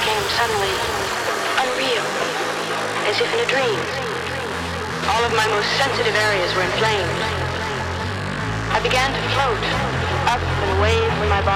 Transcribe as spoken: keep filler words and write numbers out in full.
became suddenly unreal, as if in a dream. All of my most sensitive areas were inflamed. I began to float up and away from my body.